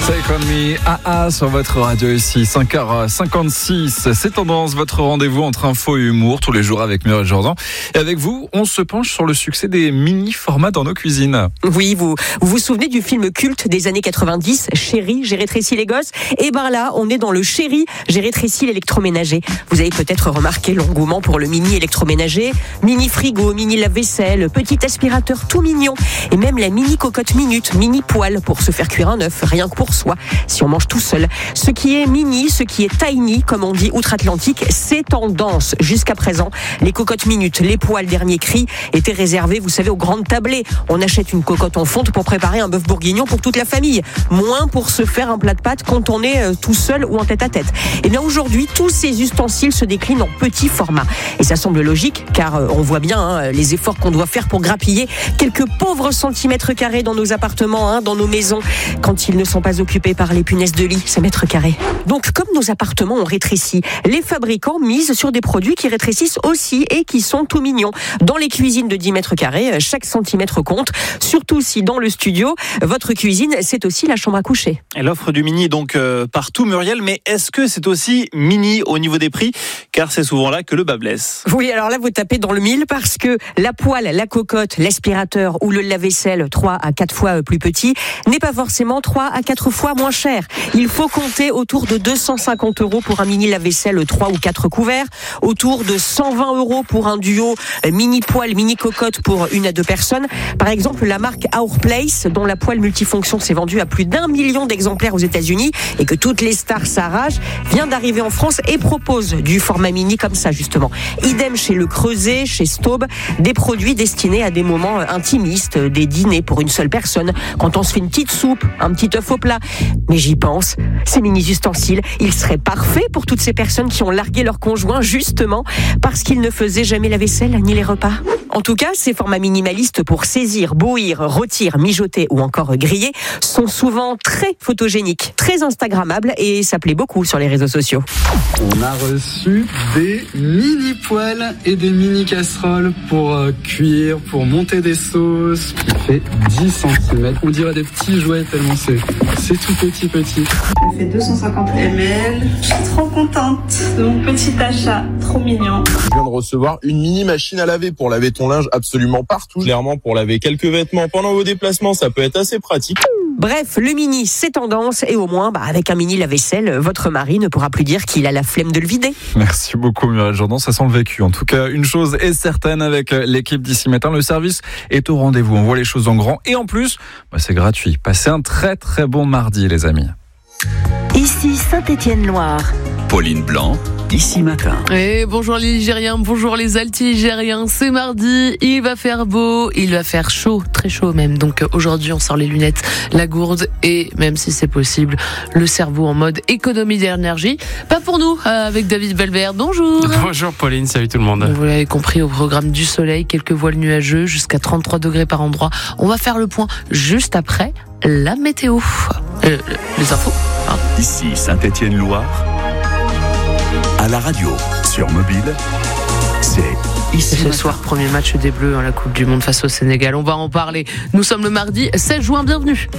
Take On Me, AA sur votre radio ici, 5h56. C'est Tendance, votre rendez-vous entre info et humour, tous les jours avec Muriel Jourdan. Et avec vous, on se penche sur le succès des mini-formats dans nos cuisines. Oui, vous vous souvenez du film culte des années 90, Chérie, j'ai rétréci les gosses? Et ben là, on est dans le Chérie, j'ai rétréci l'électroménager. Vous avez peut-être remarqué l'engouement pour le mini électroménager, mini frigo, mini lave-vaisselle, petit aspirateur tout mignon, et même la mini cocotte minute, mini poêle pour se faire cuire un œuf, rien que pour soi, si on mange tout seul. Ce qui est mini, ce qui est tiny, comme on dit outre-Atlantique, c'est tendance. Jusqu'à présent, les cocottes minutes, les poêles dernier cri étaient réservés, vous savez, aux grandes tablées. On achète une cocotte en fonte pour préparer un bœuf bourguignon pour toute la famille. Moins pour se faire un plat de pâtes quand on est tout seul ou en tête-à-tête. Et bien aujourd'hui, tous ces ustensiles se déclinent en petits formats. Et ça semble logique, car on voit bien les efforts qu'on doit faire pour grappiller quelques pauvres centimètres carrés dans nos appartements, dans nos maisons, quand ils ne sont pas occupés par les punaises de lit, ces mètres carrés. Donc, comme nos appartements ont rétréci, les fabricants misent sur des produits qui rétrécissent aussi et qui sont tout mignons. Dans les cuisines de 10 mètres carrés, chaque centimètre compte, surtout si dans le studio, votre cuisine, c'est aussi la chambre à coucher. Et l'offre du mini est donc partout, Muriel, mais est-ce que c'est aussi mini au niveau des prix? Car c'est souvent là que le bas blesse. Oui, alors là, vous tapez dans le mille parce que la poêle, la cocotte, l'aspirateur ou le lave-vaisselle 3 à 4 fois plus petit n'est pas forcément 3 à 4 fois moins cher. Il faut compter autour de 250 € pour un mini lave-vaisselle 3 ou 4 couverts, autour de 120 € pour un duo mini poêle, mini cocotte pour 1 à 2 personnes. Par exemple, la marque Our Place, dont la poêle multifonction s'est vendue à plus d'1 million d'exemplaires aux États-Unis et que toutes les stars s'arrachent, vient d'arriver en France et propose du format mini comme ça, justement. Idem chez Le Creuset, chez Staub, des produits destinés à des moments intimistes, des dîners pour une seule personne, quand on se fait une petite soupe, un petit œuf au plat. Mais j'y pense, ces mini-ustensiles, ils seraient parfaits pour toutes ces personnes qui ont largué leur conjoint justement parce qu'ils ne faisaient jamais la vaisselle ni les repas. En tout cas, ces formats minimalistes pour saisir, bouillir, rôtir, mijoter ou encore griller sont souvent très photogéniques, très instagrammables et ça plaît beaucoup sur les réseaux sociaux. On a reçu des mini poêles et des mini casseroles pour cuire, pour monter des sauces, qui fait 10 cm. On dirait des petits jouets tellement c'est tout petit. Ça fait 250 ml. Je suis trop contente de mon petit achat, trop mignon. Je viens de recevoir une mini machine à laver pour laver ton linge absolument partout. Clairement, pour laver quelques vêtements pendant vos déplacements, ça peut être assez pratique. Bref, le mini, c'est tendance et au moins, avec un mini lave-vaisselle, votre mari ne pourra plus dire qu'il a la flemme de le vider. Merci beaucoup Muriel Jourdan, ça sent le vécu. En tout cas, une chose est certaine avec l'équipe d'ici matin, le service est au rendez-vous. On voit les choses en grand et en plus, c'est gratuit. Passez un très très bon mardi les amis. Ici Saint-Étienne-Loire. Pauline Blanc, ici matin. Et bonjour les Ligériens, bonjour les Alti-Ligériens. C'est mardi, il va faire beau, il va faire chaud, très chaud même. Donc aujourd'hui, on sort les lunettes, la gourde et même si c'est possible, le cerveau en mode économie d'énergie. Pas pour nous, avec David Belbert. Bonjour. Bonjour Pauline, salut tout le monde. Vous l'avez compris, au programme du soleil, quelques voiles nuageux, jusqu'à 33 degrés par endroit. On va faire le point juste après la météo. Les infos. Ici Saint-Étienne-Loire. À la radio, sur mobile, c'est ici. Ce soir, premier match des Bleus à la Coupe du Monde face au Sénégal. On va en parler. Nous sommes le mardi 16 juin. Bienvenue.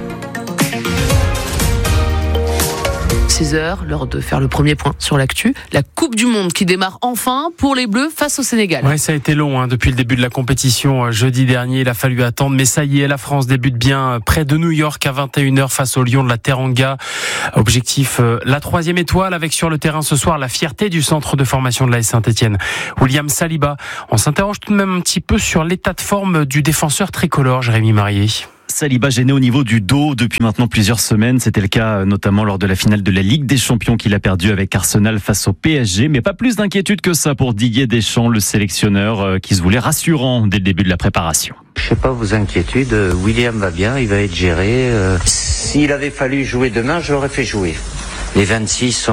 6h, l'heure de faire le premier point sur l'actu. La Coupe du Monde qui démarre enfin pour les Bleus face au Sénégal. Ouais, ça a été long depuis le début de la compétition. Jeudi dernier, il a fallu attendre, mais ça y est, la France débute bien près de New York à 21h face aux Lions de la Teranga. Objectif, la 3e étoile avec sur le terrain ce soir la fierté du centre de formation de l'AS Saint-Étienne, William Saliba. On s'interroge tout de même un petit peu sur l'état de forme du défenseur tricolore, Jérémy Marié. Saliba gêné au niveau du dos depuis maintenant plusieurs semaines. C'était le cas notamment lors de la finale de la Ligue des Champions qu'il a perdu avec Arsenal face au PSG. Mais pas plus d'inquiétude que ça pour Didier Deschamps, le sélectionneur qui se voulait rassurant dès le début de la préparation. Je sais pas vos inquiétudes. William va bien, il va être géré. S'il avait fallu jouer demain, je l'aurais fait jouer. Les 26 sont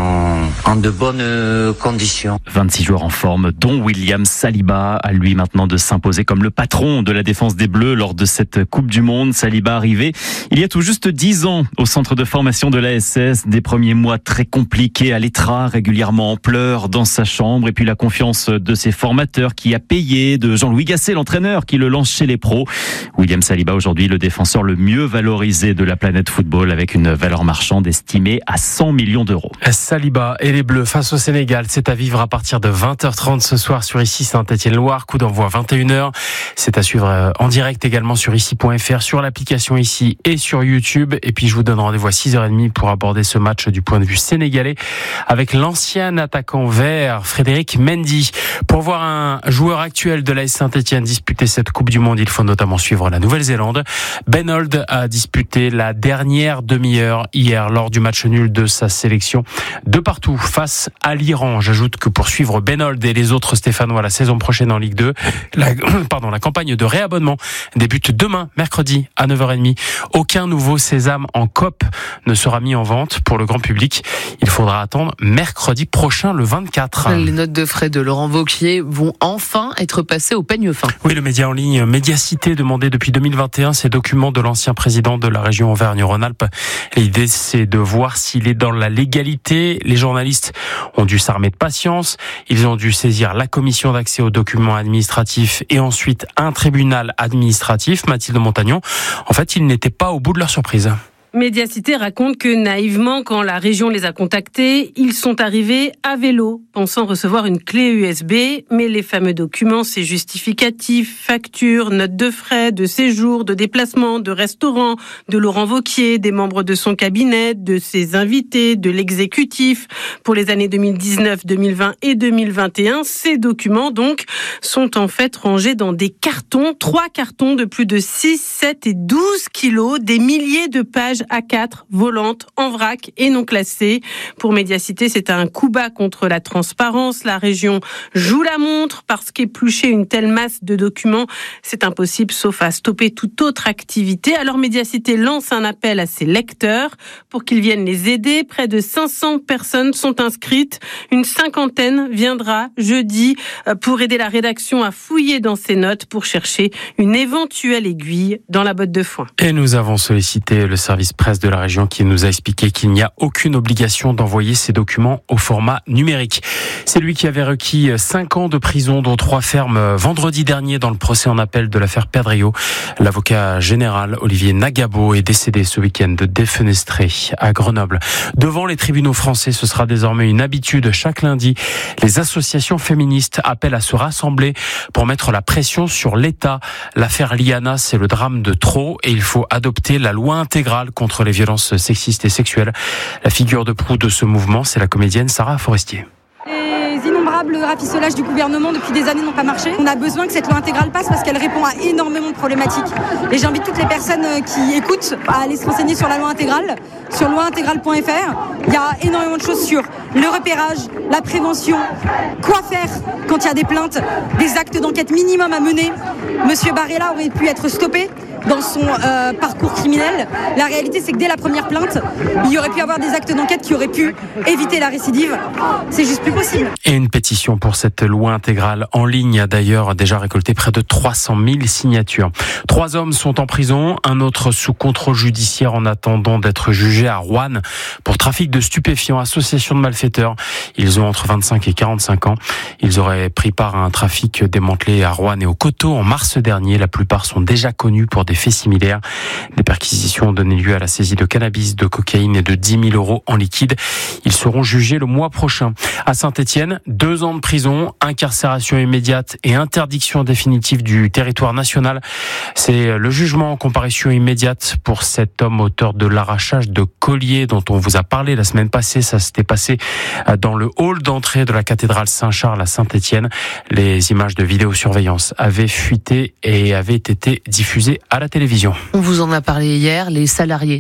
en de bonnes conditions. 26 joueurs en forme, dont William Saliba, à lui maintenant de s'imposer comme le patron de la défense des Bleus lors de cette Coupe du Monde. Saliba arrivé il y a tout juste 10 ans au centre de formation de l'ASS. Des premiers mois très compliqués à l'Etra, régulièrement en pleurs dans sa chambre. Et puis la confiance de ses formateurs qui a payé, de Jean-Louis Gasset, l'entraîneur qui le lance chez les pros. William Saliba, aujourd'hui le défenseur le mieux valorisé de la planète football, avec une valeur marchande estimée à 100 millions d'euros. Saliba et les Bleus face au Sénégal, c'est à vivre à partir de 20h30 ce soir sur ICI Saint-Étienne-Loire. Coup d'envoi 21h. C'est à suivre en direct également sur ici.fr, sur l'application ICI et sur YouTube. Et puis je vous donne rendez-vous à 6h30 pour aborder ce match du point de vue sénégalais avec l'ancien attaquant vert Frédéric Mendy. Pour voir un joueur actuel de l'AS Saint-Étienne disputer cette Coupe du Monde, il faut notamment suivre la Nouvelle-Zélande. Ben Holt a disputé la dernière demi-heure hier lors du match nul de sa sélection de partout face à l'Iran. J'ajoute que pour suivre Ben Holt et les autres Stéphanois la saison prochaine en Ligue 2, la campagne de réabonnement débute demain, mercredi à 9h30. Aucun nouveau sésame en COP ne sera mis en vente pour le grand public. Il faudra attendre mercredi prochain, le 24. Les notes de frais de Laurent Wauquiez vont enfin être passées au peigne fin. Oui, le média en ligne Médiacité demandait depuis 2021 ces documents de l'ancien président de la région Auvergne-Rhône-Alpes. L'idée, c'est de voir s'il est dans la légalité. Les journalistes ont dû s'armer de patience. Ils ont dû saisir la commission d'accès aux documents administratifs et ensuite un tribunal administratif. Mathilde Montagnon, en fait, ils n'étaient pas au bout de leur surprise. Médiacité raconte que naïvement, quand la région les a contactés, ils sont arrivés à vélo, pensant recevoir une clé USB. Mais les fameux documents, ces justificatifs, factures, notes de frais, de séjour, de déplacement, de restaurant, de Laurent Wauquiez, des membres de son cabinet, de ses invités, de l'exécutif, pour les années 2019, 2020 et 2021, ces documents donc sont en fait rangés dans des cartons, 3 cartons de plus de 6, 7 et 12 kilos, des milliers de pages A4 volantes en vrac et non classées. Pour Médiacité, c'est un coup bas contre la transparence. La région joue la montre parce qu'éplucher une telle masse de documents, c'est impossible sauf à stopper toute autre activité. Alors Médiacité lance un appel à ses lecteurs pour qu'ils viennent les aider. Près de 500 personnes sont inscrites. Une cinquantaine viendra jeudi pour aider la rédaction à fouiller dans ses notes pour chercher une éventuelle aiguille dans la botte de foin. Et nous avons sollicité le service presse de la région qui nous a expliqué qu'il n'y a aucune obligation d'envoyer ces documents au format numérique. C'est lui qui avait requis 5 ans de prison, dont 3 fermes vendredi dernier dans le procès en appel de l'affaire Pedrio. L'avocat général Olivier Nagabo est décédé ce week-end de défenestré à Grenoble. Devant les tribunaux français, ce sera désormais une habitude. Chaque lundi, les associations féministes appellent à se rassembler pour mettre la pression sur l'État. L'affaire Liana, c'est le drame de trop et il faut adopter la loi intégrale contre les violences sexistes et sexuelles. La figure de proue de ce mouvement, c'est la comédienne Sarah Forestier. Les innombrables rafistolages du gouvernement depuis des années n'ont pas marché. On a besoin que cette loi intégrale passe parce qu'elle répond à énormément de problématiques. Et j'invite toutes les personnes qui écoutent à aller se renseigner sur la loi intégrale, sur lointégrale.fr. Il y a énormément de choses sur le repérage, la prévention, quoi faire quand il y a des plaintes, des actes d'enquête minimum à mener. Monsieur Barella aurait pu être stoppé dans son parcours criminel. La réalité, c'est que dès la première plainte, il y aurait pu avoir des actes d'enquête qui auraient pu éviter la récidive. C'est juste plus possible. Et une pétition pour cette loi intégrale en ligne a d'ailleurs déjà récolté près de 300 000 signatures. 3 hommes sont en prison, un autre sous contrôle judiciaire en attendant d'être jugé à Roanne pour trafic de stupéfiants, association de malfaiteurs. Ils ont entre 25 et 45 ans. Ils auraient pris part à un trafic démantelé à Roanne et au Coteau en mars dernier. La plupart sont déjà connus pour des faits similaires. Des perquisitions ont donné lieu à la saisie de cannabis, de cocaïne et de 10 000 € en liquide. Ils seront jugés le mois prochain. À Saint-Étienne, 2 ans de prison, incarcération immédiate et interdiction définitive du territoire national. C'est le jugement en comparution immédiate pour cet homme auteur de l'arrachage de colliers dont on vous a parlé la semaine passée. Ça s'était passé dans le hall d'entrée de la cathédrale Saint-Charles à Saint-Étienne. Les images de vidéosurveillance avaient fuité et avaient été diffusées à la télévision. On vous en a parlé hier, les salariés